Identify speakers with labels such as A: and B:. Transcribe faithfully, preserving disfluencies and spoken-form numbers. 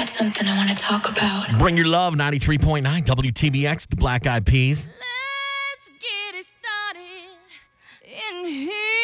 A: got something I want to talk about.
B: Bring Your Love, ninety-three point nine W T B X, the Black Eyed Peas.
C: Let's get it started in here.